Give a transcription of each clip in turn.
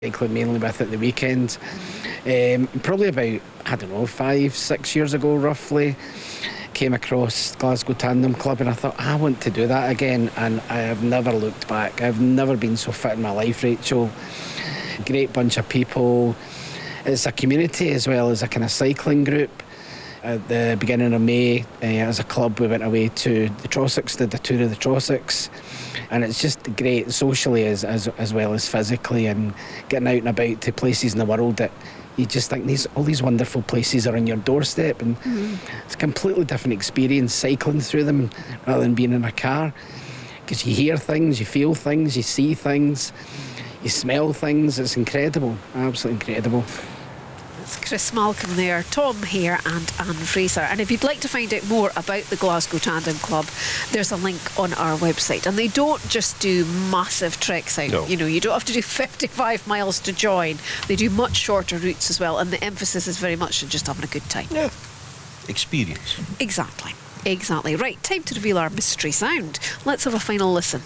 cycling mainly with at the weekend. Probably about, 5-6 years ago roughly, came across Glasgow Tandem Club and I thought, I want to do that again, and I have never looked back. I've never been so fit in my life, Rachel. Great bunch of people. It's a community as well as a kind of cycling group. At the beginning of May, as a club, we went away to the Trossachs, did the tour of the Trossachs, and it's just great socially as well as physically, and getting out and about to places in the world that you just think all these wonderful places are on your doorstep, and it's a completely different experience cycling through them rather than being in a car, because you hear things, you feel things, you see things, you smell things. It's incredible, absolutely incredible. Chris Malcolm there, Tom Hare and Anne Fraser. And if you'd like to find out more about the Glasgow Tandem Club, there's a link on our website. And they don't just do massive treks out. No. You know, you don't have to do 55 miles to join. They do much shorter routes as well. And the emphasis is very much on just having a good time. Yeah. Experience. Exactly. Right, time to reveal our mystery sound. Let's have a final listen.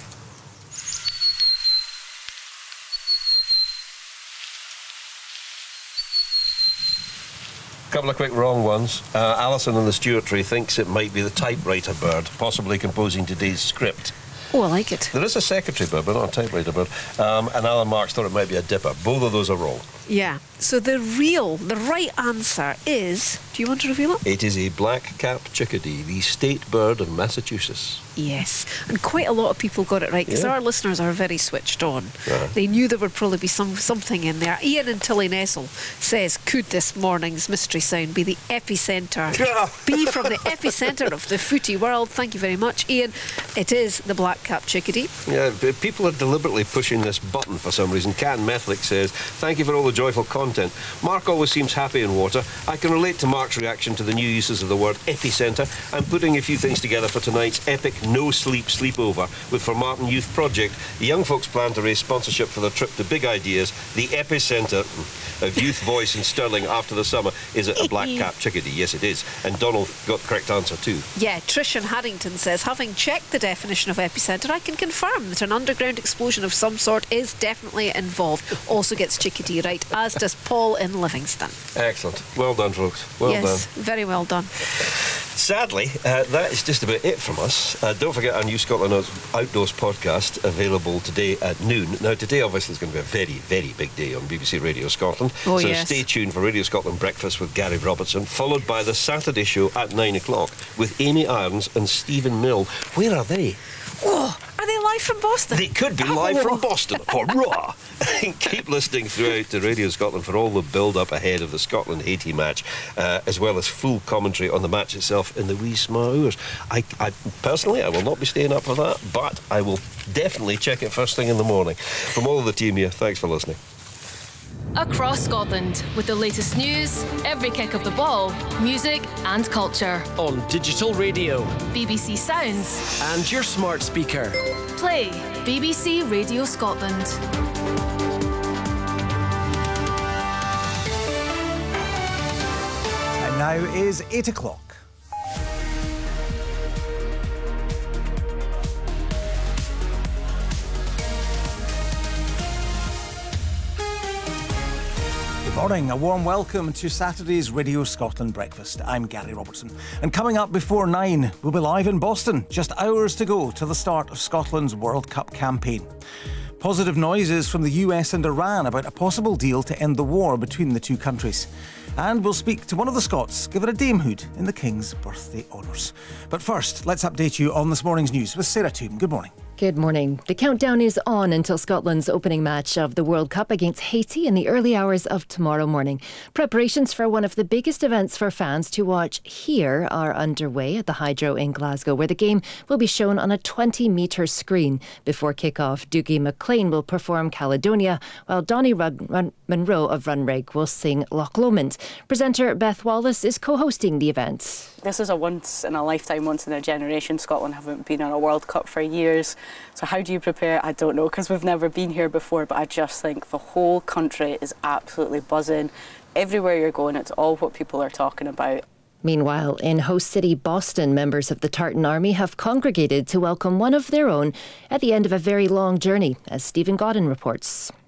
Couple of quick wrong ones. Alison in the Stuart tree thinks it might be the typewriter bird, possibly composing today's script. Oh, I like it. There is a secretary bird, but not a typewriter bird. And Alan Marks thought it might be a dipper. Both of those are wrong. Yeah. So the right answer is... Do you want to reveal it? It is a black-capped chickadee, the state bird of Massachusetts. Yes, and quite a lot of people got it right, because our listeners are very switched on. They knew there would probably be something in there. Ian in Tilly-Nestle says, could this morning's mystery sound be the epicentre? Be from the epicentre of the footy world. Thank you very much, Ian. It is the black-capped chickadee. Yeah, people are deliberately pushing this button for some reason. Cat Methlick says, thank you for all the joyful content. Mark always seems happy in water. I can relate to Mark's reaction to the new uses of the word epicentre. I'm putting a few things together for tonight's epic no-sleep sleepover with Formartine Youth Project. The young folks plan to raise sponsorship for their trip to Big Ideas. The epicentre of youth voice in Stirling after the summer is a black-capped chickadee. Yes, it is. And Donald got the correct answer too. Yeah, Trish in Haddington says, having checked the definition of epicentre, I can confirm that an underground explosion of some sort is definitely involved. Also gets chickadee right, as does Paul in Livingston. Excellent. Well done, folks. Well done. Yes, very well done. Sadly, that is just about it from us. Don't forget our new Scotland Outdoors podcast, available today at noon. Now, today obviously is going to be a very, very big day on BBC Radio Scotland. Oh, so yes. Stay tuned for Radio Scotland Breakfast with Gary Robertson, followed by the Saturday show at 9 o'clock with Amy Irons and Stephen Mill. Where are they? Oh, are they live from Boston? They could be live from Boston. Hurrah! Keep listening throughout to Radio Scotland for all the build-up ahead of the Scotland-Haiti match, as well as full commentary on the match itself in the wee small hours. I personally, I will not be staying up for that, but I will definitely check it first thing in the morning. From all of the team here, thanks for listening. Across Scotland, with the latest news, every kick of the ball, music and culture. On digital radio, BBC Sounds, and your smart speaker. Play BBC Radio Scotland. Time now is 8 o'clock. Good morning, a warm welcome to Saturday's Radio Scotland Breakfast. I'm Gary Robertson. And coming up before 9, we'll be live in Boston, just hours to go to the start of Scotland's World Cup campaign. Positive noises from the US and Iran about a possible deal to end the war between the two countries. And we'll speak to one of the Scots given a damehood in the King's birthday honours. But first, let's update you on this morning's news with Sarah Toon. Good morning. Good morning. The countdown is on until Scotland's opening match of the World Cup against Haiti in the early hours of tomorrow morning. Preparations for one of the biggest events for fans to watch here are underway at the Hydro in Glasgow, where the game will be shown on a 20-metre screen. Before kick-off, Dougie MacLean will perform Caledonia, while Donny Munro of Runrig will sing Loch Lomond. Presenter Beth Wallace is co-hosting the event. This is a once-in-a-lifetime, once-in-a-generation. Scotland haven't been on a World Cup for years. So how do you prepare? I don't know, because we've never been here before, but I just think the whole country is absolutely buzzing. Everywhere you're going, it's all what people are talking about. Meanwhile, in host city Boston, members of the Tartan Army have congregated to welcome one of their own at the end of a very long journey, as Stephen Godden reports.